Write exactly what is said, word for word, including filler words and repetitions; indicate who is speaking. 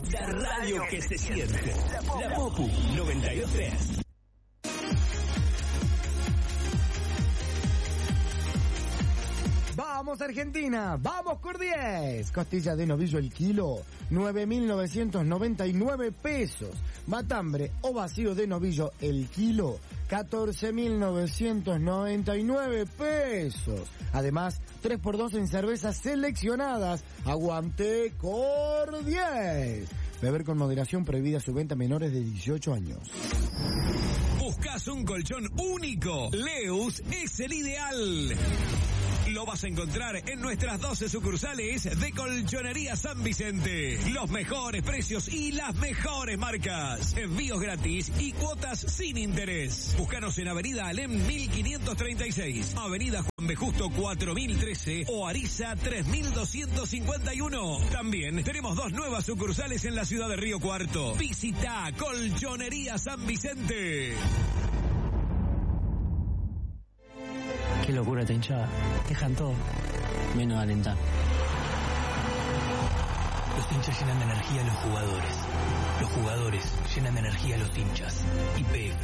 Speaker 1: La radio que se siente. La Popu noventa y dos punto tres.
Speaker 2: Vamos Argentina, vamos Cur diez. Costilla de novillo el kilo, nueve mil novecientos noventa y nueve pesos. Matambre o vacío de novillo el kilo, catorce mil novecientos noventa y nueve pesos. Además, tres por dos en cervezas seleccionadas. Aguante Cur diez. Beber con moderación, prohibida su venta a menores de dieciocho años.
Speaker 3: ¿Buscas un colchón único? Leus es el ideal. Lo vas a encontrar en nuestras doce sucursales de Colchonería San Vicente. Los mejores precios y las mejores marcas. Envíos gratis y cuotas sin interés. Búscanos en Avenida Alem mil quinientos treinta y seis, Avenida Juan B. Justo cuatro mil trece o Ariza tres mil doscientos cincuenta y uno. También tenemos dos nuevas sucursales en la ciudad de Río Cuarto. Visita Colchonería San Vicente.
Speaker 4: Qué locura esta hinchada. Dejan todo, menos alentar.
Speaker 5: Los hinchas llenan de energía a los jugadores. Los jugadores llenan de energía a los hinchas. Y P F,